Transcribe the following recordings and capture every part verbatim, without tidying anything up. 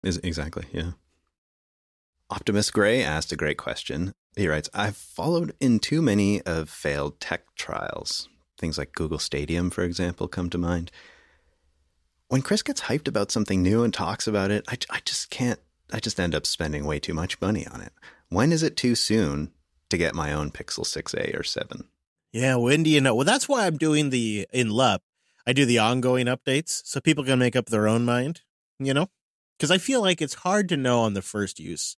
Is exactly, yeah. Optimus Gray asked a great question. He writes, I've followed in too many of failed tech trials. Things like Google Stadium, for example, come to mind. When Chris gets hyped about something new and talks about it, I, I just can't, I just end up spending way too much money on it. When is it too soon to get my own Pixel six a or seven? Yeah, when do you know? Well, that's why I'm doing the, in L U P, I do the ongoing updates so people can make up their own mind, you know? Because I feel like it's hard to know on the first use.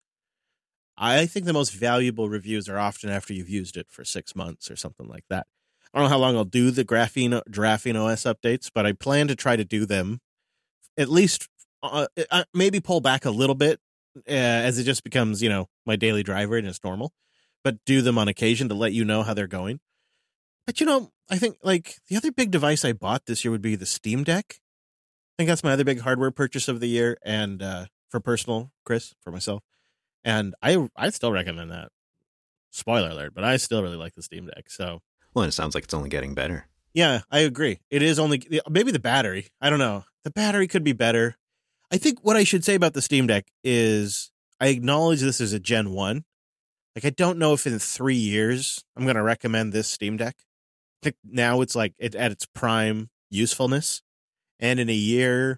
I think the most valuable reviews are often after you've used it for six months or something like that. I don't know how long I'll do the Graphene, Graphene O S updates, but I plan to try to do them at least, uh, maybe pull back a little bit uh, as it just becomes, you know, my daily driver and it's normal, but do them on occasion to let you know how they're going. But, you know, I think like the other big device I bought this year would be the Steam Deck. I think that's my other big hardware purchase of the year, and uh, for personal, Chris, for myself. And I I still recommend that. Spoiler alert, but I still really like the Steam Deck. So, well, and it sounds like it's only getting better. Yeah, I agree. It is only maybe the battery. I don't know. The battery could be better. I think what I should say about the Steam Deck is I acknowledge this is a Gen one. Like, I don't know if in three years I'm going to recommend this Steam Deck. I think now it's like it, at its prime usefulness. And in a year,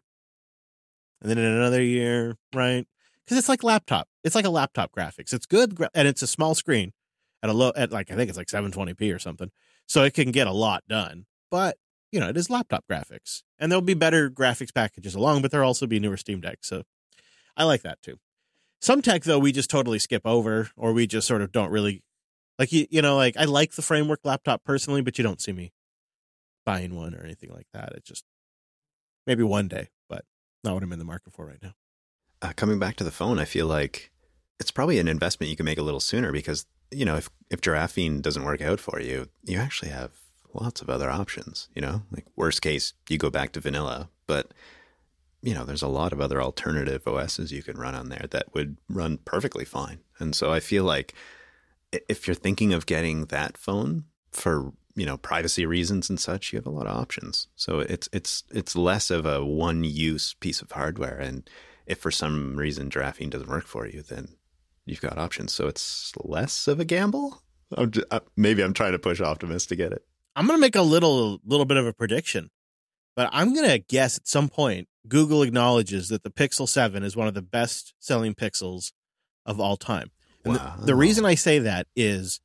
and then in another year, right? Because it's like laptop. It's like a laptop graphics. It's good, and it's a small screen at a low, at like, I think it's like seven twenty p or something. So it can get a lot done. But, you know, it is laptop graphics. And there'll be better graphics packages along, but there'll also be newer Steam Decks. So I like that too. Some tech, though, we just totally skip over, or we just sort of don't really, like, you, you know, like, I like the Framework laptop personally, but you don't see me buying one or anything like that. It just, maybe one day, but not what I'm in the market for right now. Uh, coming back to the phone, I feel like it's probably an investment you can make a little sooner because, you know, if, if Giraffene doesn't work out for you, you actually have lots of other options, you know, like worst case, you go back to vanilla, but, you know, there's a lot of other alternative O Ss you can run on there that would run perfectly fine. And so I feel like if you're thinking of getting that phone for, you know, privacy reasons and such, you have a lot of options. So it's it's it's less of a one-use piece of hardware. And if for some reason Giraffene doesn't work for you, then you've got options. So it's less of a gamble. I'm just, uh, maybe I'm trying to push Optimus to get it. I'm going to make a little little bit of a prediction, but I'm going to guess at some point Google acknowledges that the Pixel seven is one of the best-selling Pixels of all time. And wow. the, the reason I say that is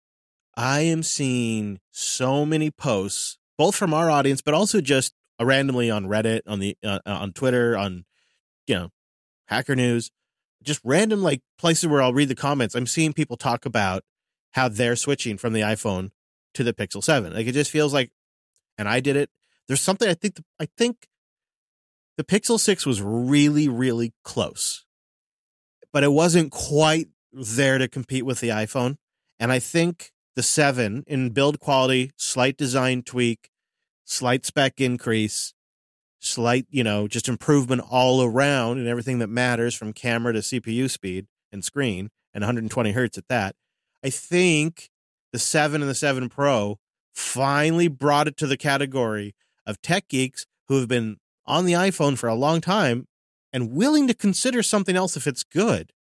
I am seeing so many posts, both from our audience, but also just randomly on Reddit, on the uh, on Twitter, on, you know, Hacker News, just random like places where I'll read the comments. I'm seeing people talk about how they're switching from the iPhone to the Pixel seven. Like, it just feels like, and I did it. There's something I think, the, I think the Pixel six was really, really close, but it wasn't quite there to compete with the iPhone. And I think the seven in build quality, slight design tweak, slight spec increase, slight, you know, just improvement all around and everything that matters from camera to C P U speed and screen and one hundred twenty hertz at that. I think the seven and the seven Pro finally brought it to the category of tech geeks who have been on the iPhone for a long time and willing to consider something else if it's good.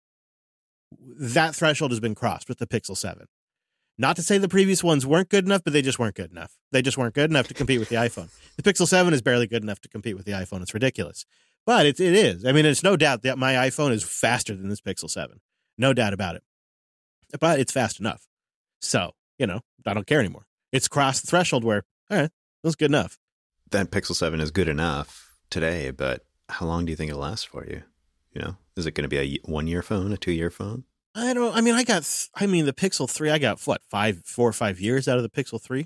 That threshold has been crossed with the Pixel seven. Not to say the previous ones weren't good enough, but they just weren't good enough. They just weren't good enough to compete with the iPhone. The Pixel seven is barely good enough to compete with the iPhone. It's ridiculous. But it, it is. I mean, it's no doubt that my iPhone is faster than this Pixel seven. No doubt about it. But it's fast enough. So, you know, I don't care anymore. It's crossed the threshold where, all right, that's good enough. That Pixel seven is good enough today, but how long do you think it'll last for you? You know, is it going to be a one-year phone, a two-year phone? I don't, I mean, I got, I mean, the Pixel three, I got, what, five, four or five years out of the Pixel three?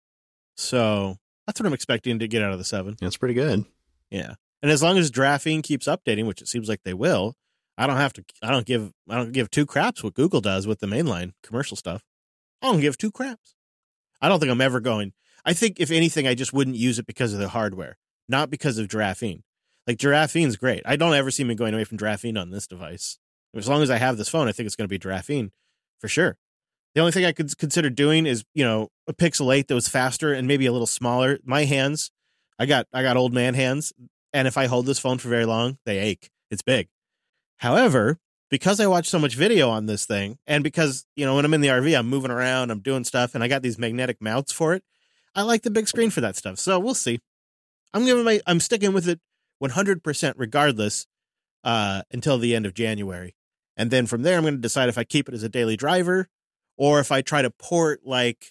So that's what I'm expecting to get out of the seven. That's pretty good. Yeah. And as long as Giraffene keeps updating, which it seems like they will, I don't have to, I don't give, I don't give two craps what Google does with the mainline commercial stuff. I don't give two craps. I don't think I'm ever going, I think if anything, I just wouldn't use it because of the hardware, not because of Giraffene. Like, Giraffene's great. I don't ever see me going away from Giraffene on this device. As long as I have this phone, I think it's going to be Giraffene for sure. The only thing I could consider doing is, you know, a Pixel eight that was faster and maybe a little smaller. My hands, I got I got old man hands, and if I hold this phone for very long, they ache. It's big. However, because I watch so much video on this thing, and because, you know, when I'm in the R V, I'm moving around, I'm doing stuff, and I got these magnetic mounts for it, I like the big screen for that stuff. So we'll see. I'm giving my, I'm sticking with it one hundred percent regardless uh, until the end of January. And then from there, I'm going to decide if I keep it as a daily driver or if I try to port like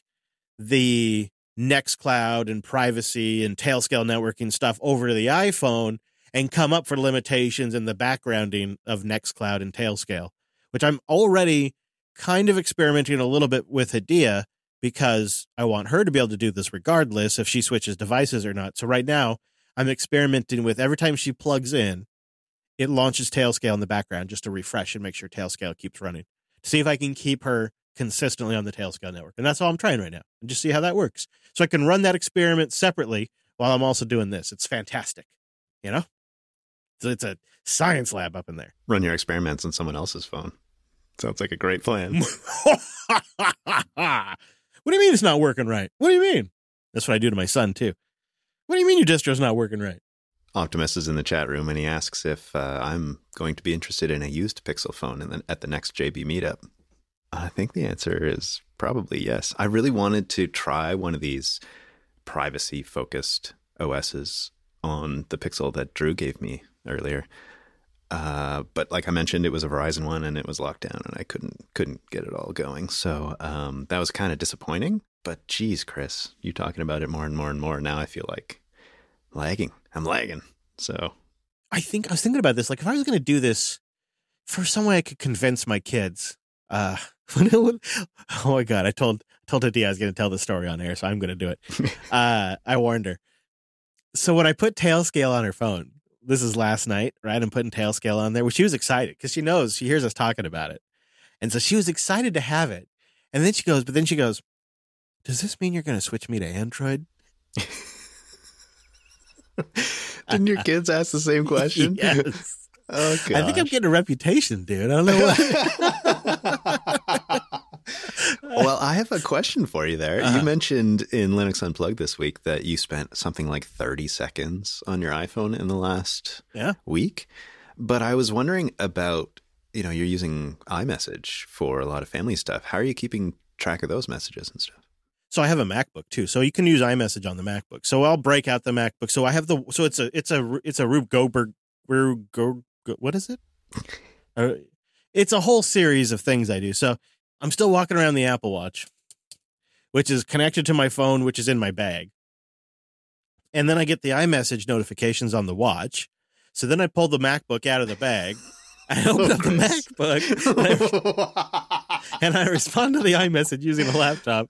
the Nextcloud and privacy and Tailscale networking stuff over to the iPhone and come up for limitations in the backgrounding of Nextcloud and Tailscale, which I'm already kind of experimenting a little bit with Hadia because I want her to be able to do this regardless if she switches devices or not. So right now I'm experimenting with every time she plugs in, it launches Tailscale in the background just to refresh and make sure Tailscale keeps running to see if I can keep her consistently on the Tailscale network. And that's all I'm trying right now and just see how that works. So I can run that experiment separately while I'm also doing this. It's fantastic. You know, so it's a science lab up in there. Run your experiments on someone else's phone. Sounds like a great plan. What do you mean it's not working right? What do you mean? That's what I do to my son too. What do you mean your distro's not working right? Optimus is in the chat room and he asks if uh, I'm going to be interested in a used Pixel phone and then at the next J B meetup. I think the answer is probably yes. I really wanted to try one of these privacy-focused O Ss on the Pixel that Drew gave me earlier. Uh, but like I mentioned, it was a Verizon one and it was locked down and I couldn't couldn't get it all going. So um, that was kind of disappointing. But geez, Chris, you talking about it more and more and more. Now I feel like lagging. I'm lagging. So I think I was thinking about this. Like if I was going to do this for some way I could convince my kids. Uh, oh my God. I told, told Hadia I was going to tell the story on air, so I'm going to do it. uh, I warned her. So when I put Tailscale on her phone, this is last night, right? I'm putting Tailscale on there, which she was excited because she knows, she hears us talking about it. And so she was excited to have it. And then she goes, but then she goes, does this mean you're going to switch me to Android? Didn't your kids ask the same question? Yes. Oh, gosh. I think I'm getting a reputation, dude. I don't know why. Well, I have a question for you there. Uh-huh. You mentioned in Linux Unplugged this week that you spent something like thirty seconds on your iPhone in the last yeah. week. But I was wondering about, you know, you're using iMessage for a lot of family stuff. How are you keeping track of those messages and stuff? So I have a MacBook too, so you can use iMessage on the MacBook. So I'll break out the MacBook. So I have the so it's a it's a it's a Rube Goldberg Rube Go what is it? uh, it's a whole series of things I do. So I'm still walking around the Apple Watch, which is connected to my phone, which is in my bag, and then I get the iMessage notifications on the watch. So then I pull the MacBook out of the bag. I open oh, up the MacBook and I, and I respond to the iMessage using a laptop.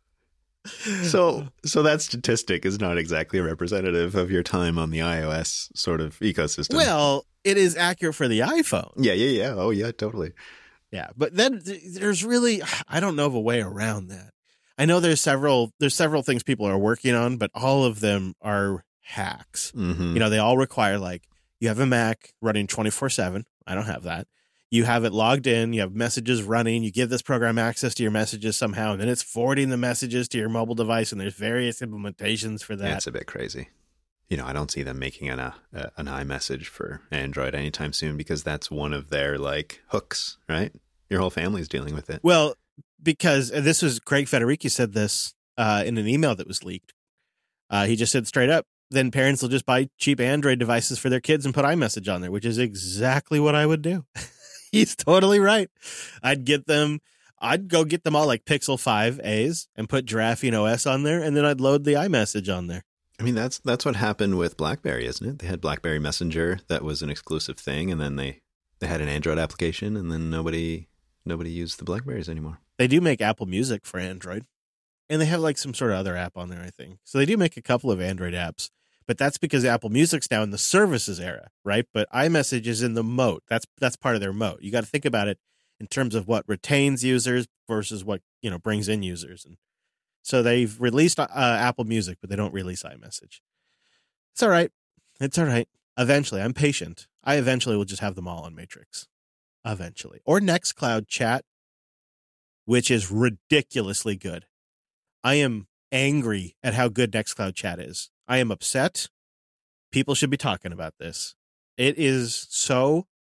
So, so that statistic is not exactly representative of your time on the iOS sort of ecosystem. Well, it is accurate for the iPhone. Yeah, yeah, yeah. Oh, yeah, totally. Yeah, but then there's really, I don't know of a way around that. I know there's several, there's several things people are working on, but all of them are hacks. Mm-hmm. You know, they all require like, you have a Mac running twenty-four seven. I don't have that. You have it logged in, you have messages running, you give this program access to your messages somehow, and then it's forwarding the messages to your mobile device, and there's various implementations for that. Yeah, it's a bit crazy. You know, I don't see them making an, uh, an iMessage for Android anytime soon because that's one of their, like, hooks, right? Your whole family's dealing with it. Well, because this was, Craig Federici said this uh, in an email that was leaked. Uh, he just said straight up, then parents will just buy cheap Android devices for their kids and put iMessage on there, which is exactly what I would do. He's totally right. I'd get them, I'd go get them all like Pixel five A's and put Giraffing O S on there, and then I'd load the iMessage on there. I mean, that's that's what happened with BlackBerry, isn't it? They had BlackBerry Messenger that was an exclusive thing, and then they, they had an Android application, and then nobody nobody used the BlackBerries anymore. They do make Apple Music for Android, and they have like some sort of other app on there, I think. So they do make a couple of Android apps. But that's because Apple Music's now in the services era, right? But iMessage is in the moat. That's that's part of their moat. You got to think about it in terms of what retains users versus what, you know, brings in users. And so they've released uh, Apple Music, but they don't release iMessage. It's all right. It's all right. Eventually, I'm patient. I eventually will just have them all on Matrix. Eventually. Or Nextcloud Chat, which is ridiculously good. I am angry at how good Nextcloud Chat is. I am upset. People should be talking about this. It is so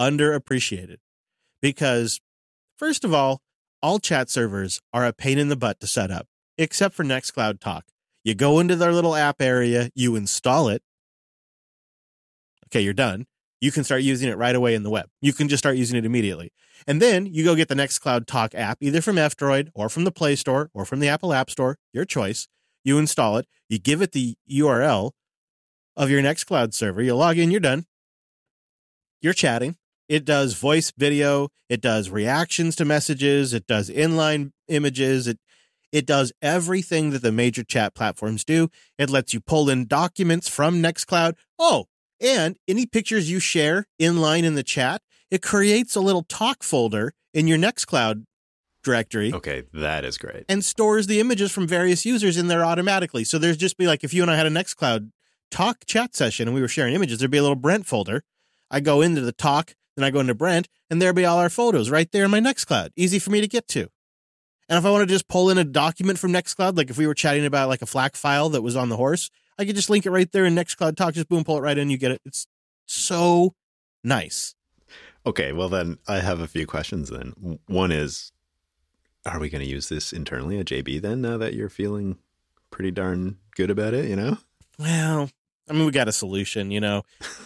underappreciated because, first of all, all chat servers are a pain in the butt to set up, except for Nextcloud Talk. You go into their little app area, you install it. Okay, you're done. You can start using it right away in the web. You can just start using it immediately. And then you go get the Nextcloud Talk app, either from F-Droid or from the Play Store or from the Apple App Store, your choice. You install it. You give it the U R L of your Nextcloud server. You log in, you're done. You're chatting. It does voice, video. It does reactions to messages. It does inline images. It It does everything that the major chat platforms do. It lets you pull in documents from Nextcloud. Oh, and any pictures you share inline in the chat, it creates a little talk folder in your Nextcloud directory. Okay, that is great. And stores the images from various users in there automatically. So there's just be like, if you and I had a Nextcloud talk chat session and we were sharing images, there'd be a little Brent folder. I go into the talk, then I go into Brent, and there'd be all our photos right there in my Nextcloud. Easy for me to get to. And if I want to just pull in a document from Nextcloud, like if we were chatting about like a FLAC file that was on the horse, I could just link it right there in Nextcloud Talk. Just boom, pull it right in, you get it. It's so nice. Okay, well then I have a few questions then. One is, are we going to use this internally at J B then, now that you're feeling pretty darn good about it, you know? Well, I mean, we got a solution, you know.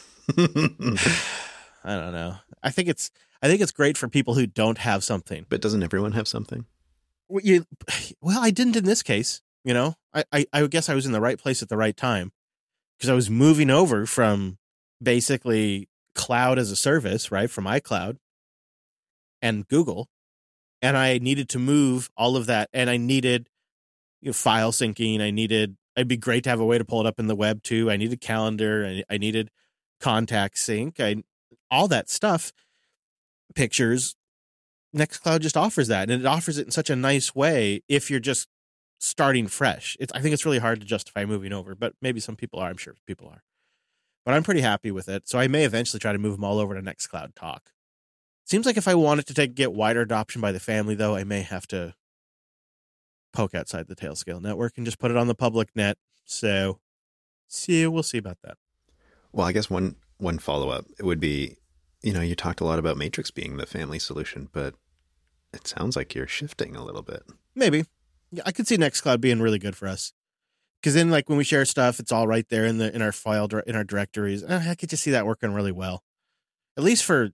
I don't know. I think it's I think it's great for people who don't have something. But doesn't everyone have something? Well, you, well I didn't in this case, you know. I, I, I guess I was in the right place at the right time because I was moving over from basically cloud as a service, right, from iCloud and Google. And I needed to move all of that. And I needed, you know, file syncing. I needed, it'd be great to have a way to pull it up in the web too. I needed calendar. I, I needed contact sync. I, all that stuff, pictures. Nextcloud just offers that. And it offers it in such a nice way if you're just starting fresh. It's, I think it's really hard to justify moving over, but maybe some people are. I'm sure people are. But I'm pretty happy with it. So I may eventually try to move them all over to Nextcloud Talk. Seems like if I wanted to take get wider adoption by the family, though, I may have to poke outside the Tailscale network and just put it on the public net. So, see, we'll see about that. Well, I guess one one follow up would be, you know, you talked a lot about Matrix being the family solution, but it sounds like you're shifting a little bit. Maybe. Yeah, I could see Nextcloud being really good for us. Because then, like, when we share stuff, it's all right there in the in our file in our directories. I could just see that working really well, at least for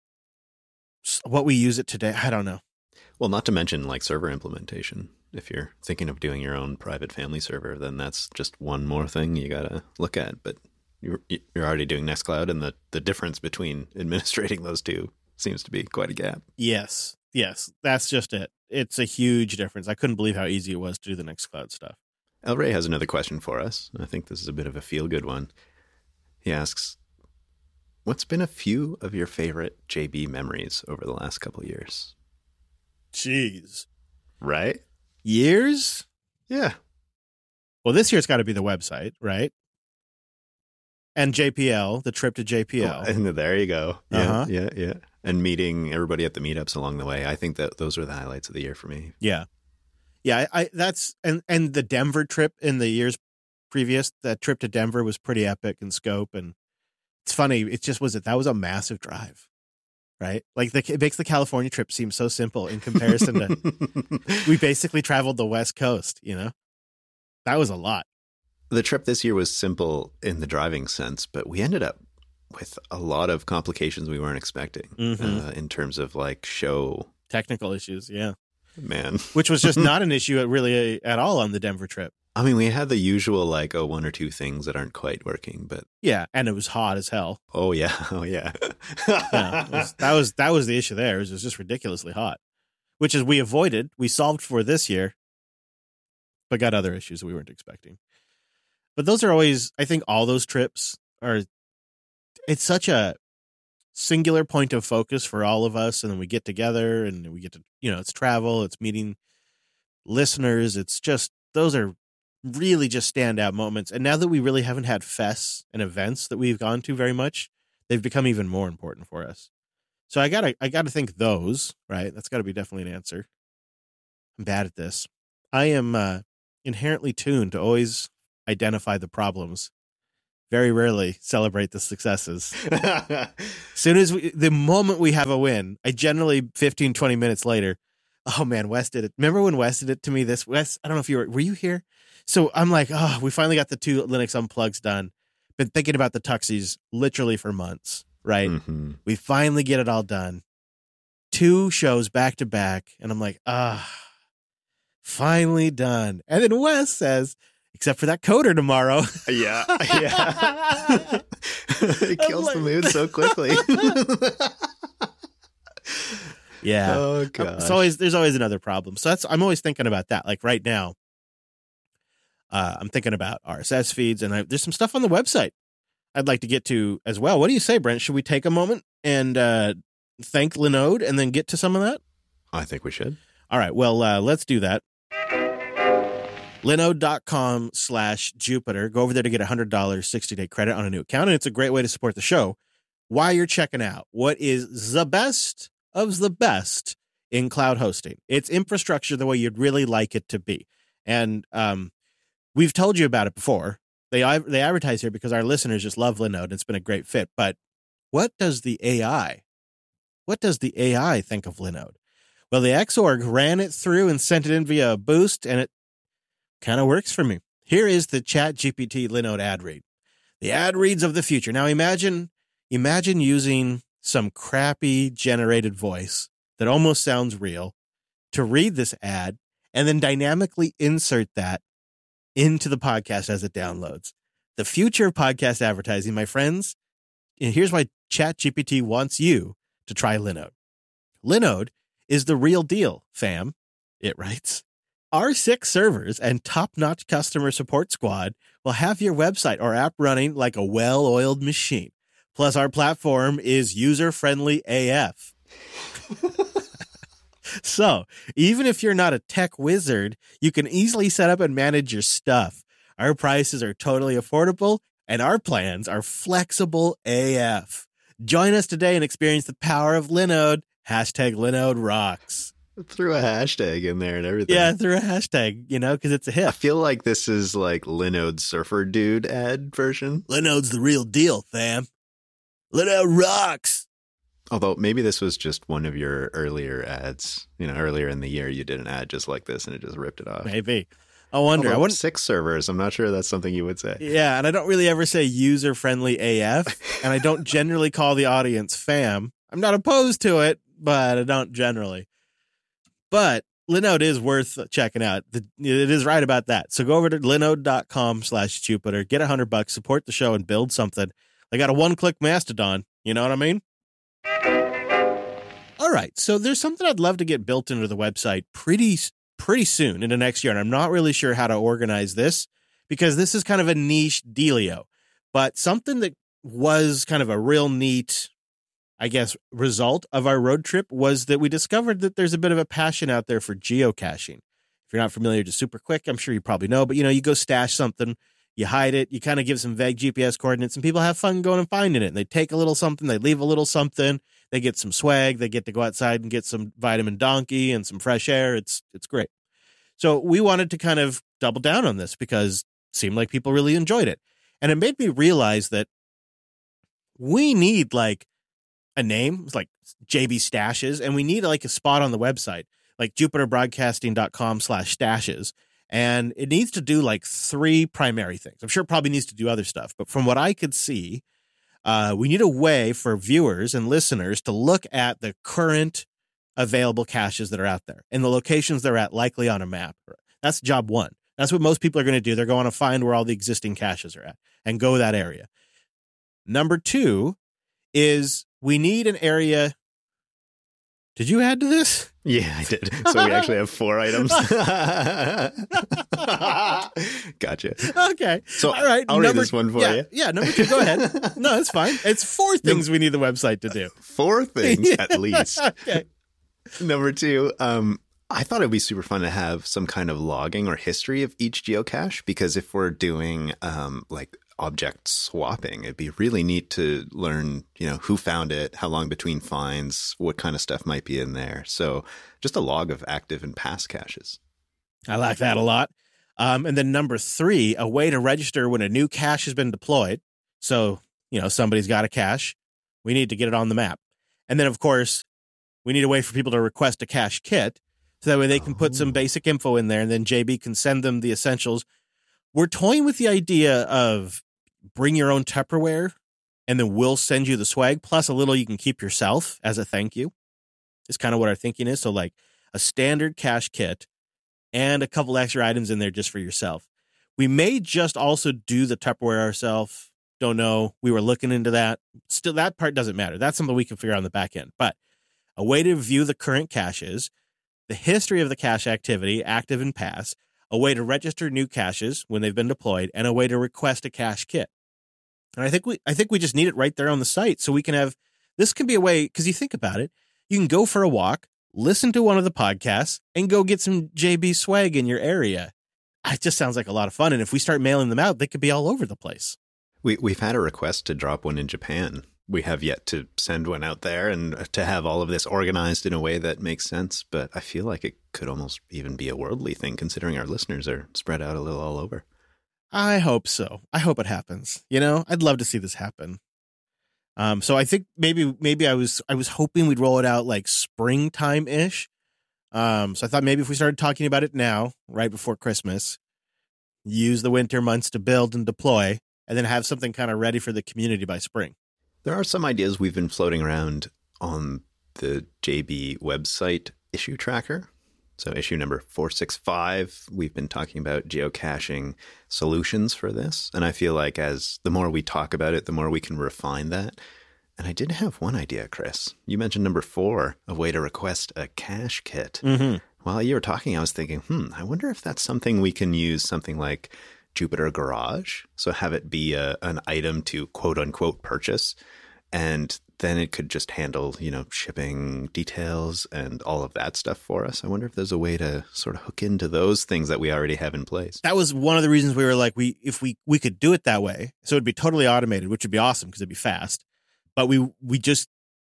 what we use it today. I don't know. Well, not to mention like server implementation. If you're thinking of doing your own private family server, then that's just one more thing you got to look at. But you're you're already doing Nextcloud, and the the difference between administrating those two seems to be quite a gap. Yes, yes, that's just it. It's a huge difference. I couldn't believe how easy it was to do the Nextcloud stuff. El Rey has another question for us. I think this is a bit of a feel-good one. He asks, what's been a few of your favorite J B memories over the last couple of years? Jeez. Right? Years? Yeah. Well, this year's got to be the website, right? And J P L, the trip to J P L. Oh, and there you go. Yeah, uh-huh. yeah, yeah. And meeting everybody at the meetups along the way. I think that those were the highlights of the year for me. Yeah. Yeah, I, I that's and and the Denver trip in the years previous, that trip to Denver was pretty epic in scope, and it's funny. It just was it that was a massive drive, right? Like the, it makes the California trip seem so simple in comparison to we basically traveled the West Coast. You know, that was a lot. The trip this year was simple in the driving sense, but we ended up with a lot of complications we weren't expecting mm-hmm. uh, in terms of like show technical issues. Yeah. Man, which was just not an issue at really at all on the Denver trip. I mean, we had the usual like, oh, one or two things that aren't quite working, but yeah, and it was hot as hell. Oh yeah, oh yeah. yeah was, that was that was the issue there. It was, it was just ridiculously hot, which is we avoided, we solved for this year, but got other issues that we weren't expecting. But those are always, I think, all those trips are. It's such a singular point of focus for all of us, and then we get together and we get to, you know, it's travel, it's meeting listeners, it's just, those are really just standout moments. And now that we really haven't had fests and events that we've gone to very much, they've become even more important for us. So I gotta I gotta think those, right? That's gotta be definitely an answer. I'm bad at this. I am uh, inherently tuned to always identify the problems very rarely celebrate the successes. As soon as we, the moment we have a win, I generally fifteen, twenty minutes later, oh man, Wes did it. Remember when Wes did it to me this, Wes, I don't know if you were, were you here? So I'm like, oh, we finally got the two Linux Unplugs done. Been thinking about the Tuxies literally for months, right? Mm-hmm. We finally get it all done. Two shows back to back. And I'm like, ah, finally done. And then Wes says, except for that coder tomorrow. Yeah. Yeah. It kills like, the mood so quickly. Yeah. Oh, gosh. It's always, there's always another problem. So that's, I'm always thinking about that. Like right now, uh, I'm thinking about R S S feeds, and I, there's some stuff on the website I'd like to get to as well. What do you say, Brent? Should we take a moment and uh, thank Linode and then get to some of that? I think we should. All right. Well, uh, let's do that. Linode.com slash Jupiter. Go over there to get a one hundred dollars sixty-day credit on a new account, and it's a great way to support the show while you're checking out what is the best of the best in cloud hosting. It's infrastructure the way you'd really like it to be. And um, we've told you about it before. They they advertise here because our listeners just love Linode. It's been a great fit. But what does the A I, what does the A I think of Linode? Well, the Xorg ran it through and sent it in via a boost, and it kind of works for me. Here is the ChatGPT Linode ad read. The ad reads of the future. Now imagine, imagine using some crappy generated voice that almost sounds real to read this ad and then dynamically insert that into the podcast as it downloads. The future of podcast advertising, my friends. And here's why ChatGPT wants you to try Linode. Linode is the real deal, fam. It writes, our six servers and top-notch customer support squad will have your website or app running like a well-oiled machine. Plus, our platform is user-friendly A F. So, even if you're not a tech wizard, you can easily set up and manage your stuff. Our prices are totally affordable, and our plans are flexible A F. Join us today and experience the power of Linode. Hashtag Linode rocks. Threw a hashtag in there and everything. Yeah, threw a hashtag, you know, because it's a hit. I feel like this is like Linode Surfer Dude ad version. Linode's the real deal, fam. Linode rocks. Although maybe this was just one of your earlier ads. You know, earlier in the year you did an ad just like this and it just ripped it off. Maybe. I wonder. Although I wouldn't... Six servers. I'm not sure that's something you would say. Yeah, and I don't really ever say user-friendly A F, and I don't generally call the audience fam. I'm not opposed to it, but I don't generally. But Linode is worth checking out. The, it is right about that. So go over to linode.com slash Jupiter, get a hundred bucks, support the show, and build something. They got a one-click Mastodon. You know what I mean? All right. So there's something I'd love to get built into the website pretty, pretty soon in the next year. And I'm not really sure how to organize this because this is kind of a niche dealio. But something that was kind of a real neat, I guess, result of our road trip was that we discovered that there's a bit of a passion out there for geocaching. If you're not familiar, just super quick, I'm sure you probably know, but you know, you go stash something, you hide it, you kind of give some vague G P S coordinates, and people have fun going and finding it. And they take a little something, they leave a little something, they get some swag, they get to go outside and get some vitamin donkey and some fresh air. It's it's great. So we wanted to kind of double down on this because it seemed like people really enjoyed it. And it made me realize that we need like a name. It's like J B Stashes, and we need like a spot on the website, like jupiterbroadcasting.com slash stashes. And it needs to do like three primary things. I'm sure it probably needs to do other stuff, but from what I could see, uh, we need a way for viewers and listeners to look at the current available caches that are out there and the locations they're at, likely on a map. That's job one. That's what most people are going to do. They're going to find where all the existing caches are at and go that area. Number two is we need an area. Did you add to this? Yeah, I did. So we actually have four items. Gotcha. Okay. So all right. I'll number, read this one for yeah, you. Yeah, number two. Go ahead. No, it's fine. It's four things we need the website to do. Four things yeah. at least. Okay. Number two, um, I thought it'd be super fun to have some kind of logging or history of each geocache, because if we're doing um, like object swapping, it'd be really neat to learn, you know, who found it, how long between finds, what kind of stuff might be in there. So just a log of active and past caches. I like that a lot. Um, and then number three, a way to register when a new cache has been deployed. So, you know, somebody's got a cache. We need to get it on the map. And then, of course, we need a way for people to request a cache kit so that way they can put some basic info in there and then J B can send them the essentials. We're toying with the idea of bring your own Tupperware and then we'll send you the swag plus a little you can keep yourself as a thank you. Is kind of what our thinking is. So like a standard cache kit and a couple extra items in there just for yourself. We may just also do the Tupperware ourselves. Don't know. We were looking into that. Still, that part doesn't matter. That's something we can figure out on the back end. But a way to view the current caches, the history of the cache activity, active and pass, a way to register new caches when they've been deployed, and a way to request a cache kit. And I think we, I think we just need it right there on the site so we can have, this can be a way, because you think about it, you can go for a walk, listen to one of the podcasts, and go get some J B swag in your area. It just sounds like a lot of fun. And if we start mailing them out, they could be all over the place. We, we've had a request to drop one in Japan. We have yet to send one out there and to have all of this organized in a way that makes sense. But I feel like it could almost even be a worldly thing, considering our listeners are spread out a little all over. I hope so. I hope it happens. You know, I'd love to see this happen. Um, so I think maybe maybe I was I was hoping we'd roll it out like springtime ish. Um, so I thought maybe if we started talking about it now, right before Christmas, use the winter months to build and deploy, and then have something kind of ready for the community by spring. There are some ideas we've been floating around on the J B website issue tracker. So issue number four sixty-five, we've been talking about geocaching solutions for this. And I feel like as the more we talk about it, the more we can refine that. And I did have one idea, Chris. You mentioned number four, a way to request a cache kit. Mm-hmm. While you were talking, I was thinking, hmm, I wonder if that's something we can use something like Jupyter Garage. So have it be a, an item to quote unquote purchase. And then it could just handle, you know, shipping details and all of that stuff for us. I wonder if there's a way to sort of hook into those things that we already have in place. That was one of the reasons we were like, we if we we could do it that way, so it'd be totally automated, which would be awesome because it'd be fast. But we we just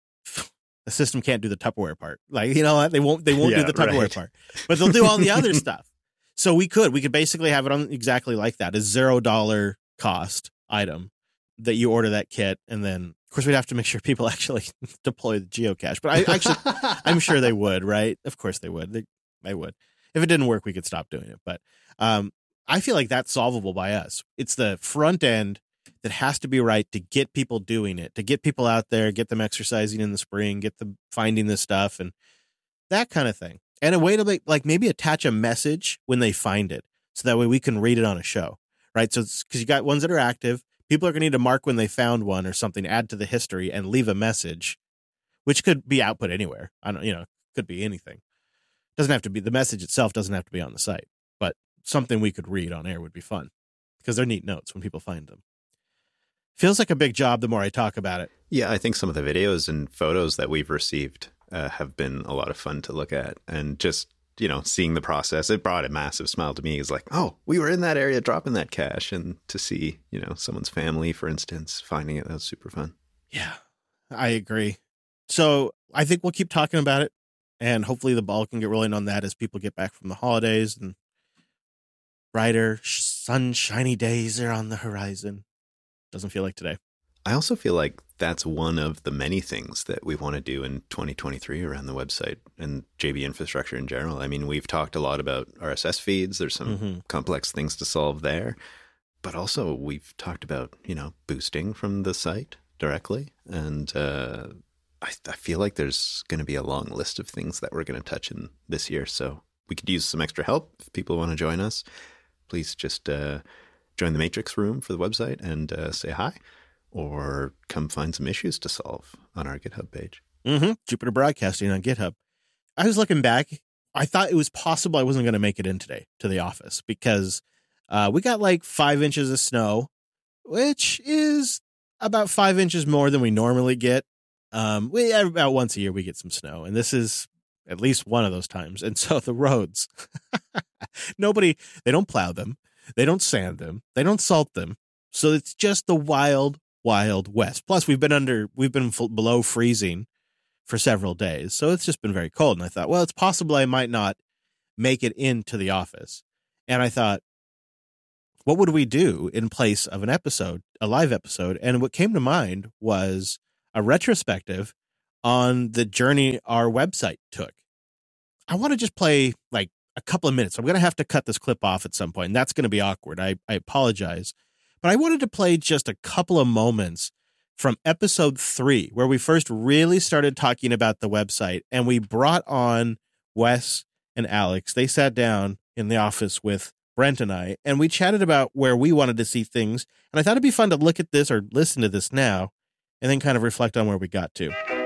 the system can't do the Tupperware part. Like, you know what? They won't they won't yeah, do the Tupperware right. part, but they'll do all the other stuff. So we could we could basically have it on exactly like that, a zero dollar cost item that you order that kit, and then. Of course, we'd have to make sure people actually deploy the geocache, but I actually, I'm sure they would, right? Of course they would. They, they would. If it didn't work, we could stop doing it. But um, I feel like that's solvable by us. It's the front end that has to be right to get people doing it, to get people out there, get them exercising in the spring, get them finding this stuff and that kind of thing. And a way to like, like maybe attach a message when they find it. So that way we can read it on a show, right? So it's because you got ones that are active. People are going to need to mark when they found one or something, add to the history, and leave a message, which could be output anywhere. I don't, you know, could be anything. Doesn't have to be the message itself. Doesn't have to be on the site, but something we could read on air would be fun because they're neat notes when people find them. Feels like a big job the more I talk about it. Yeah, I think some of the videos and photos that we've received uh, have been a lot of fun to look at, and just. You know, seeing the process, it brought a massive smile to me. It's like, oh, we were in that area dropping that cache, and to see, you know, someone's family, for instance, finding it, that was super fun. Yeah, I agree. So I think we'll keep talking about it, and hopefully the ball can get rolling on that as people get back from the holidays and brighter, sunshiny days are on the horizon. Doesn't feel like today. I also feel like that's one of the many things that we want to do in twenty twenty-three around the website and J B infrastructure in general. I mean, we've talked a lot about R S S feeds. There's some mm-hmm. complex things to solve there. But also we've talked about, you know, boosting from the site directly. And uh, I, I feel like there's going to be a long list of things that we're going to touch in this year. So we could use some extra help. If people want to join us, please just uh, join the Matrix room for the website and uh, say hi. Or come find some issues to solve on our GitHub page. Mm-hmm. Jupyter Broadcasting on GitHub. I was looking back. I thought it was possible I wasn't going to make it in today to the office because uh, we got like five inches of snow, which is about five inches more than we normally get. Um, we about once a year we get some snow, and this is at least one of those times. And so the roads, nobody, they don't plow them, they don't sand them, they don't salt them. So it's just the wild. Wild West. Plus, we've been under, we've been f- below freezing for several days. So it's just been very cold. And I thought, well, it's possible I might not make it into the office. And I thought, what would we do in place of an episode, a live episode? And what came to mind was a retrospective on the journey our website took. I want to just play like a couple of minutes. I'm going to have to cut this clip off at some point, and that's going to be awkward. I, I apologize. But I wanted to play just a couple of moments from episode three, where we first really started talking about the website, and we brought on Wes and Alex. They sat down in the office with Brent and I, and we chatted about where we wanted to see things. And I thought it'd be fun to look at this or listen to this now, and then kind of reflect on where we got to.